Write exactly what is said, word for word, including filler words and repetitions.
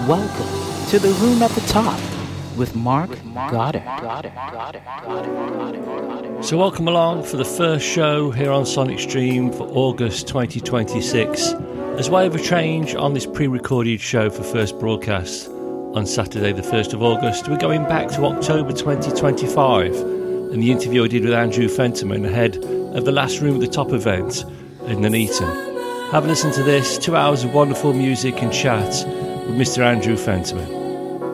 Welcome to the room at the top with Mark Goddard. So welcome along for the first show here on Sonic Stream for August twenty twenty-six. As way of a change on this pre-recorded show for first broadcast on Saturday the first of August, we're going back to October twenty twenty-five and the interview I did with Andrew Fenterman ahead of the last Room at the Top event in Nuneaton. Have a listen to this, two hours of wonderful music and chat with Mister Andrew Fenterman.